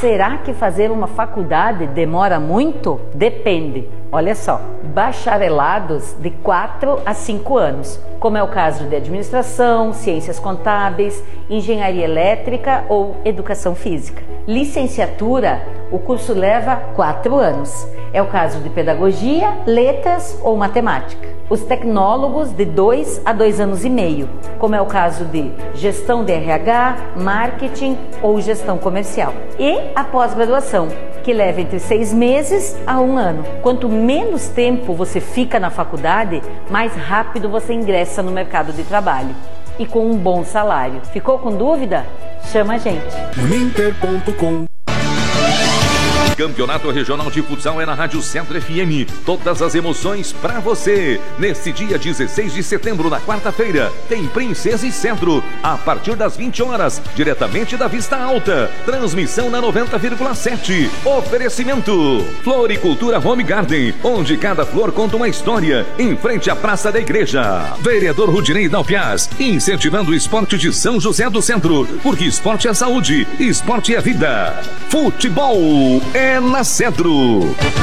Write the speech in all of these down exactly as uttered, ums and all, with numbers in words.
Será que fazer uma faculdade demora muito? Depende. Olha só, bacharelados de quatro a cinco anos, como é o caso de administração, ciências contábeis, engenharia elétrica ou educação física. Licenciatura, o curso leva quatro anos. É o caso de pedagogia, letras ou matemática. Os tecnólogos de dois a dois anos e meio, como é o caso de gestão de R H, marketing ou gestão comercial. E a pós-graduação, que leva entre seis meses a um ano. Quanto menos tempo você fica na faculdade, mais rápido você ingressa no mercado de trabalho. E com um bom salário. Ficou com dúvida? Chama a gente. Uninter ponto com. Campeonato Regional de Futsal é na Rádio Centro F M. Todas as emoções pra você. Neste dia dezesseis de setembro, na quarta-feira, tem Princesa e Centro, a partir das vinte horas, diretamente da Vista Alta. Transmissão na noventa vírgula sete. Oferecimento Floricultura Home Garden, onde cada flor conta uma história, em frente à Praça da Igreja. Vereador Rudinei Dalpiaz, incentivando o esporte de São José do Centro, porque esporte é saúde, esporte é vida. Futebol é na Centro.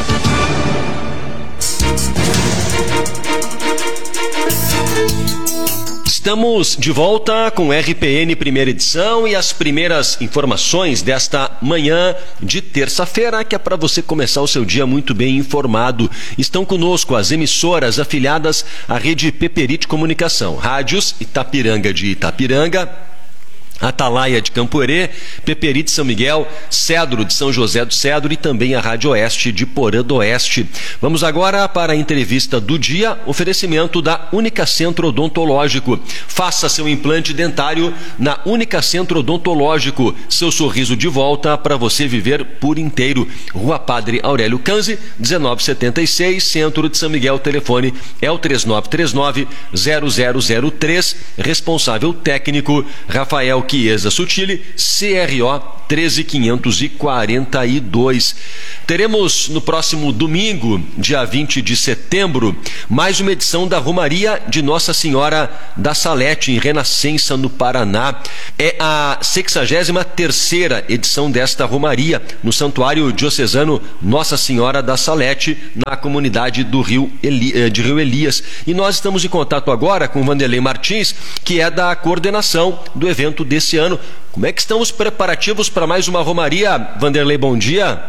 Estamos de volta com R P N primeira edição e as primeiras informações desta manhã de terça-feira, que é para você começar o seu dia muito bem informado. Estão conosco as emissoras afiliadas à rede Peperite Comunicação, rádios Itapiranga de Itapiranga, Atalaia de Camporê, Peperite São Miguel, Cedro de São José do Cedro e também a Rádio Oeste de Porã do Oeste. Vamos agora para a entrevista do dia, oferecimento da Única Centro Odontológico. Faça seu implante dentário na Única Centro Odontológico. Seu sorriso de volta para você viver por inteiro. Rua Padre Aurélio Canzi, dezenove setenta e seis, Centro de São Miguel. Telefone é o três nove três nove, zero zero zero três. Responsável técnico, Rafael Chiesa Sutili, C R O treze quinhentos e quarenta e dois. Teremos no próximo domingo, dia vinte de setembro, mais uma edição da Romaria de Nossa Senhora da Salete, em Renascença, no Paraná. É a sexagésima terceira edição desta Romaria, no Santuário Diocesano Nossa Senhora da Salete, na comunidade do Rio Eli, de Rio Elias. E nós estamos em contato agora com Vanderlei Martins, que é da coordenação do evento desse ano. Como é que estão os preparativos para mais uma Romaria? Vanderlei, bom dia.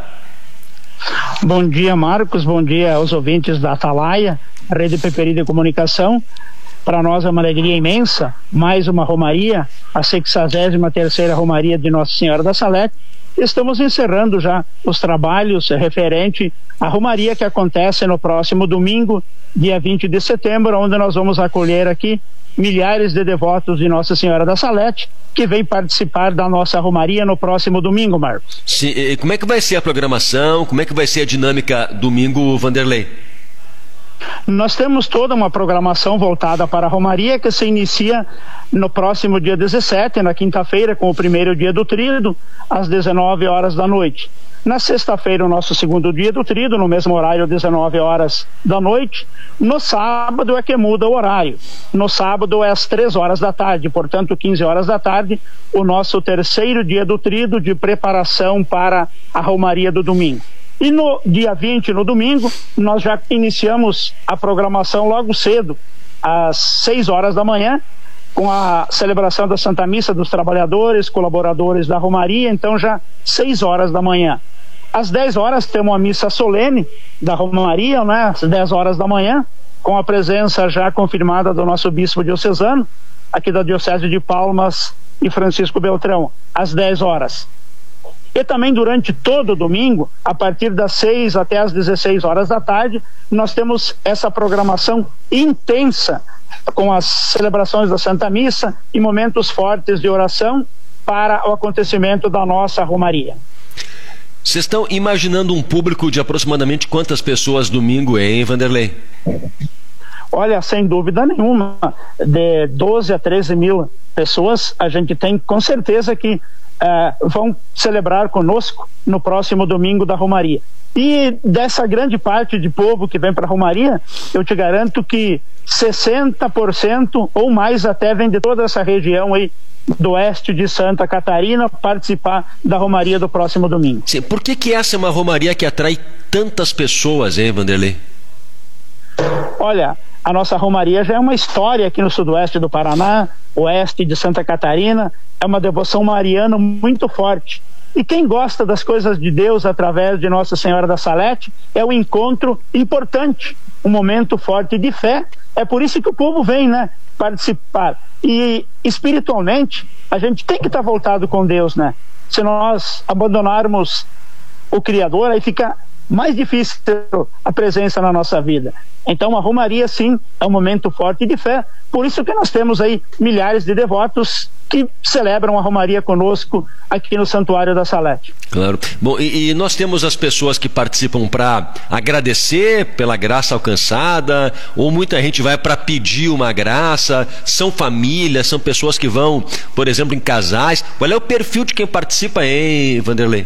Bom dia, Marcos. Bom dia aos ouvintes da Atalaia, Rede Peperite de Comunicação. Para nós é uma alegria imensa, mais uma Romaria, a sexagésima terceira Romaria de Nossa Senhora da Salete. Estamos encerrando já os trabalhos referente à Romaria que acontece no próximo domingo, dia vinte de setembro, onde nós vamos acolher aqui milhares de devotos de Nossa Senhora da Salete que vem participar da nossa Romaria no próximo domingo, Marcos. Sim, e como é que vai ser a programação? Como é que vai ser a dinâmica domingo, Vanderlei? Nós temos toda uma programação voltada para a Romaria que se inicia no próximo dia dezessete, na quinta-feira, com o primeiro dia do Tríduo, às dezenove horas da noite. Na sexta-feira, o nosso segundo dia do Tríduo, no mesmo horário, dezenove horas da noite. No sábado é que muda o horário. No sábado é às três horas da tarde, portanto, quinze horas da tarde, o nosso terceiro dia do Tríduo de preparação para a Romaria do domingo. E no dia vinte, no domingo, nós já iniciamos a programação logo cedo, às seis horas da manhã, com a celebração da Santa Missa dos Trabalhadores, colaboradores da Romaria, então já seis horas da manhã. Às dez horas temos a missa solene da Romaria, né? Às dez horas da manhã, com a presença já confirmada do nosso bispo diocesano, aqui da Diocese de Palmas e Francisco Beltrão, às dez horas. E também durante todo o domingo, a partir das seis até as dezesseis horas da tarde, nós temos essa programação intensa, com as celebrações da Santa Missa e momentos fortes de oração para o acontecimento da nossa Romaria. Vocês estão imaginando um público de aproximadamente quantas pessoas domingo, hein, Vanderlei? Olha, sem dúvida nenhuma, de doze a treze mil pessoas, a gente tem com certeza que uh, vão celebrar conosco no próximo domingo da Romaria. E dessa grande parte de povo que vem para a Romaria, eu te garanto que sessenta por cento ou mais até vem de toda essa região aí do oeste de Santa Catarina participar da romaria do próximo domingo. Sim, por que que essa é uma romaria que atrai tantas pessoas, hein, Vanderlei? Olha, a nossa romaria já é uma história aqui no sudoeste do Paraná, oeste de Santa Catarina, é uma devoção mariana muito forte. E quem gosta das coisas de Deus através de Nossa Senhora da Salete, é um encontro importante, um momento forte de fé. É por isso que o povo vem, né, participar. E espiritualmente, a gente tem que estar voltado com Deus, né? Se nós abandonarmos o Criador, aí fica mais difícil a presença na nossa vida. Então a romaria, sim, é um momento forte de fé. Por isso que nós temos aí milhares de devotos que celebram a romaria conosco aqui no Santuário da Salete. Claro. Bom, e, e nós temos as pessoas que participam para agradecer pela graça alcançada, ou muita gente vai para pedir uma graça, são famílias, são pessoas que vão, por exemplo, em casais. Qual é o perfil de quem participa, hein, Vanderlei?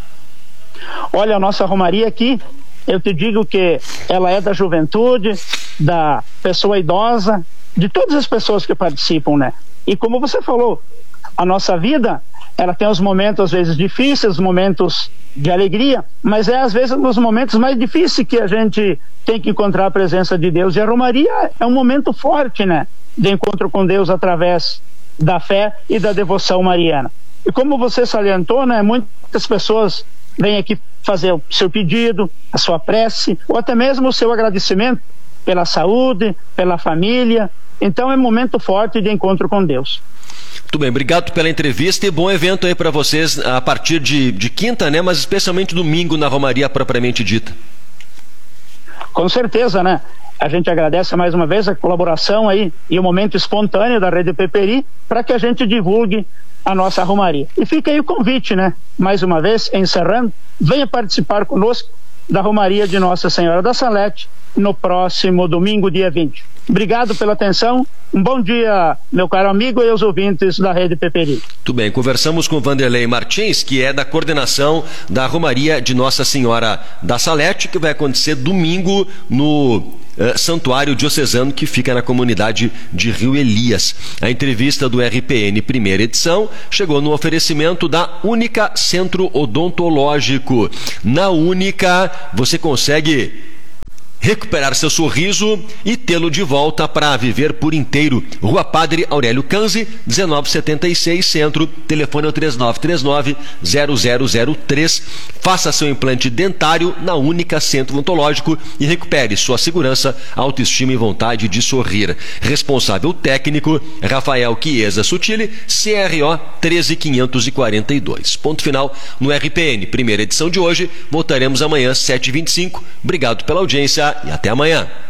Olha, a nossa romaria aqui, eu te digo que ela é da juventude, da pessoa idosa, de todas as pessoas que participam, né? E como você falou, a nossa vida, ela tem os momentos às vezes difíceis, os momentos de alegria, mas é às vezes nos momentos mais difíceis que a gente tem que encontrar a presença de Deus. E a romaria é um momento forte, né, de encontro com Deus através da fé e da devoção mariana. E como você salientou, né, muitas pessoas vêm aqui fazer o seu pedido, a sua prece, ou até mesmo o seu agradecimento pela saúde, pela família. Então é um momento forte de encontro com Deus. Muito bem, obrigado pela entrevista e bom evento aí para vocês a partir de, de quinta, né? Mas especialmente domingo na romaria propriamente dita. Com certeza, né? A gente agradece mais uma vez a colaboração aí e o momento espontâneo da Rede Peperi para que a gente divulgue a nossa romaria. E fica aí o convite, né? Mais uma vez, encerrando, venha participar conosco da romaria de Nossa Senhora da Salete no próximo domingo, dia vinte. Obrigado pela atenção, um bom dia, meu caro amigo e os ouvintes da Rede Peperi. Tudo bem, conversamos com Vanderlei Martins, que é da coordenação da Romaria de Nossa Senhora da Salete, que vai acontecer domingo no uh, Santuário Diocesano, que fica na comunidade de Rio Elias. A entrevista do R P N primeira edição chegou no oferecimento da Única Centro Odontológico. Na Única, você consegue recuperar seu sorriso e tê-lo de volta para viver por inteiro. Rua Padre Aurélio Canzi, dezenove setenta e seis, Centro. Telefone é o três nove três nove, zero zero zero três. Faça seu implante dentário na Única Centro Odontológico e recupere sua segurança, autoestima e vontade de sorrir. Responsável técnico, Rafael Chiesa Sutili, C R O treze quinhentos e quarenta e dois. Ponto final no R P N. Primeira edição de hoje. Voltaremos amanhã, sete e vinte e cinco. Obrigado pela audiência e até amanhã.